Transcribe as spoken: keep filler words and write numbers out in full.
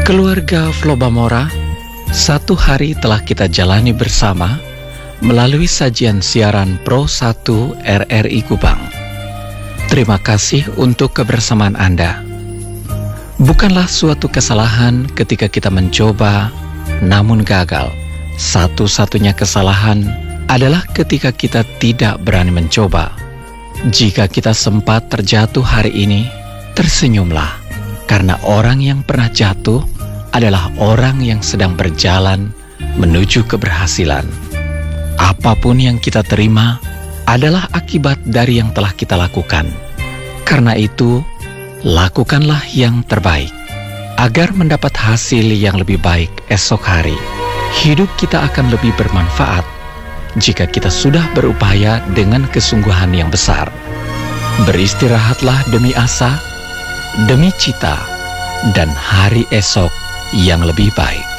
Keluarga Flobamora, satu hari telah kita jalani bersama melalui sajian siaran Pro satu R R I Kupang. Terima kasih untuk kebersamaan Anda. Bukanlah suatu kesalahan ketika kita mencoba, namun gagal. Satu-satunya kesalahan adalah ketika kita tidak berani mencoba. Jika kita sempat terjatuh hari ini, tersenyumlah, karena orang yang pernah jatuh adalah orang yang sedang berjalan menuju keberhasilan. Apapun yang kita terima adalah akibat dari yang telah kita lakukan. Karena itu, lakukanlah yang terbaik agar mendapat hasil yang lebih baik esok hari. Hidup kita akan lebih bermanfaat jika kita sudah berupaya dengan kesungguhan yang besar. Beristirahatlah demi asa, demi cita, dan hari esok yang lebih baik.